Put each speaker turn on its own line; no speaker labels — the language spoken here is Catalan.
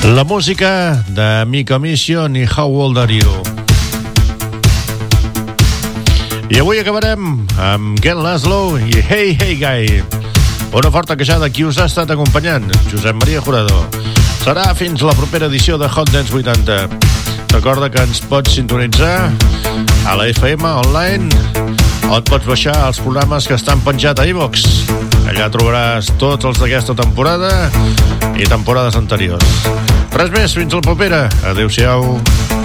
La música de Mika Mission i How Old Are You. I avui acabarem amb Ken Laszlo i Hey Hey Guy. Una forta queixada qui us ha estat acompanyant, Josep Maria Jurado. Serà fins la propera edició de Hot Dance 80. Recorda que ens pots sintonitzar a la FM online o et pots baixar els programes que estan penjats a iVox. Allà trobaràs tots els d'aquesta temporada i temporades anteriors. Res més, fins la propera. Adéu-siau.